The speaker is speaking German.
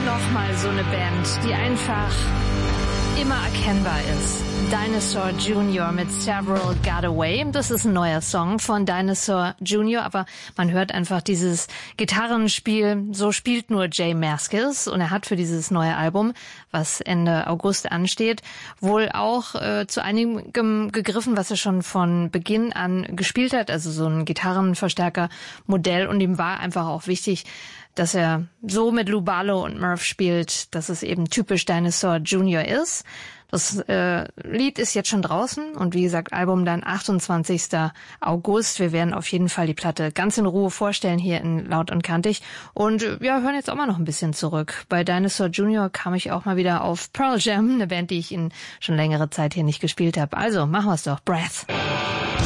Nochmal so eine Band, die einfach immer erkennbar ist. Dinosaur Jr. mit Several Got Away. Das ist ein neuer Song von Dinosaur Jr., aber man hört einfach dieses Gitarrenspiel. So spielt nur J Mascis und er hat für dieses neue Album, was Ende August ansteht, wohl auch zu einigem gegriffen, was er schon von Beginn an gespielt hat, also so ein Gitarrenverstärker-Modell, und ihm war einfach auch wichtig, dass er so mit Lou Barlow und Murph spielt, dass es eben typisch Dinosaur Jr. ist. Das Lied ist jetzt schon draußen und wie gesagt, Album dann 28. August. Wir werden auf jeden Fall die Platte ganz in Ruhe vorstellen hier in Laut und Kantig und ja, hören jetzt auch mal noch ein bisschen zurück. Bei Dinosaur Jr. kam ich auch mal wieder auf Pearl Jam, eine Band, die ich in schon längere Zeit hier nicht gespielt habe. Also, machen wir es doch. Breath.